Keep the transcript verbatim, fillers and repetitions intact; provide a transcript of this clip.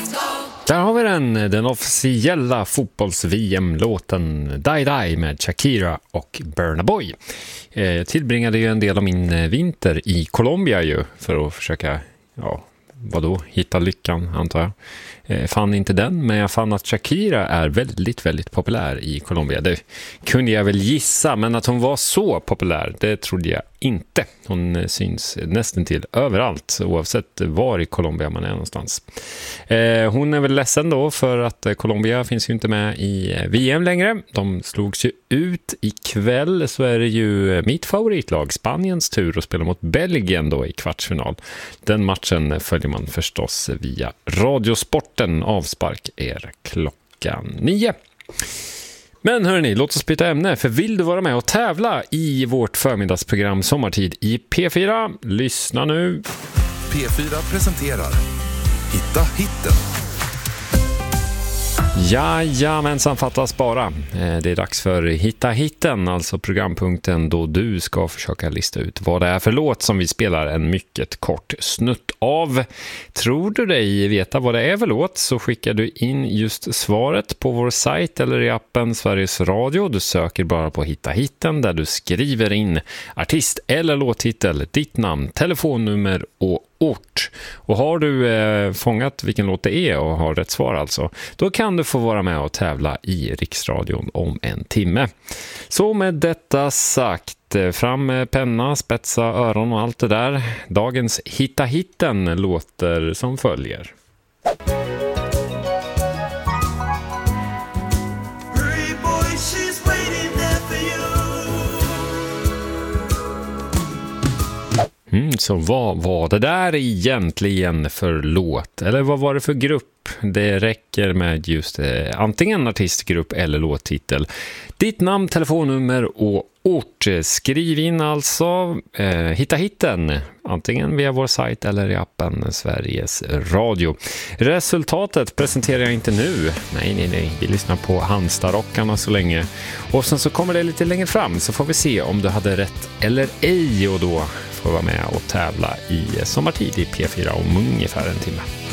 Där har vi den, den officiella fotbolls-V M-låten Die Die med Shakira och Burna Boy. Jag tillbringade ju en del av min vinter i Colombia ju för att försöka, ja, vadå, hitta lyckan antar jag. Jag fann inte den, men jag fann att Shakira är väldigt, väldigt populär i Colombia. Det kunde jag väl gissa, men att hon var så populär, det trodde jag inte. Hon syns nästan till överallt, oavsett var i Colombia man är någonstans. Eh, hon är väl ledsen då för att Colombia finns ju inte med i V M längre. De slogs ju ut ikväll, så är det ju mitt favoritlag, Spaniens tur att spela mot Belgien då i kvartsfinal. Den matchen följer man förstås via Radiosporten. Avspark är klockan nio. Men hörni, låt oss byta ämne, för vill du vara med och tävla i vårt förmiddagsprogram Sommartid i P fyra? Lyssna nu. P fyra presenterar Hitta hitten. Jajamensan, fattas bara. Det är dags för Hitta hitten, alltså programpunkten då du ska försöka lista ut vad det är för låt som vi spelar en mycket kort snutt av. Tror du dig veta vad det är för låt, så skickar du in just svaret på vår sajt eller i appen Sveriges Radio. Du söker bara på Hitta hitten där du skriver in artist eller låttitel, ditt namn, telefonnummer och ort. Och har du eh, fångat vilken låt det är och har rätt svar alltså, då kan du få vara med och tävla i Riksradion om en timme. Så med detta sagt, fram med penna, spetsa öron och allt det där. Dagens Hitta hitten låter som följer. Mm, så vad var det där egentligen för låt? Eller vad var det för grupp? Det räcker med just eh, antingen artistgrupp eller låttitel. Ditt namn, telefonnummer och ort. Skriv in alltså eh, Hitta hitten, antingen via vår sajt eller i appen Sveriges Radio. Resultatet presenterar jag inte nu. Nej, nej, nej. Vi lyssnar på Hansta-rockarna så länge. Och sen så kommer det lite längre fram, så får vi se om du hade rätt eller ej. Och då får vi vara med och tävla i Sommartid i P fyra om ungefär en timme.